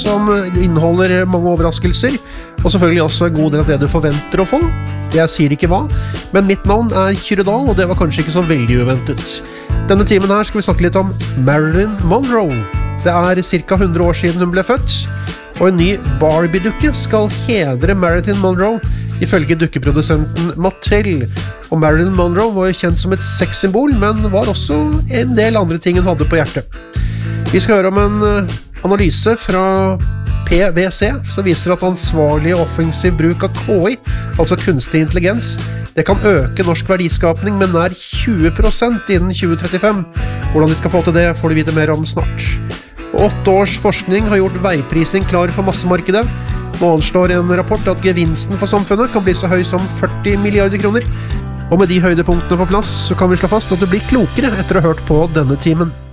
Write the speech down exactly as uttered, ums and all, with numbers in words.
som inneholder mange overraskelser, og selvfølgelig også en god del av det du forventer å få. Jeg sier ikke hva, men mitt navn er Kyrre Dahl, og det var kanskje ikke så veldig uventet. Denne timen her skal vi snakke litt om Marilyn Monroe. Det er cirka hundre år siden hun ble født, og en ny Barbie-dukke skal hedre Marilyn Monroe, ifølge dukkeprodusenten Mattel. Og Marilyn Monroe var jo kjent som et sexsymbol, men var også en del andre ting hun hadde på hjertet. Vi skal høre om en analyse fra P W C, som viser at ansvarlig og offensiv bruk av K I, altså kunstig intelligens, det kan øke norsk verdiskapning med nær tjue prosent innen tjue trettifem. Hvordan vi skal få til det, får du vite mer om snart. Og åtte års forskning har gjort veiprising klar for massemarkedet. Nå anslår en rapport at gevinsten for samfunnet kan bli så høy som førti milliarder kroner. Og med de høydepunktene på plass, så kan vi slå fast at du blir klokere etter å ha hørt på denne timen.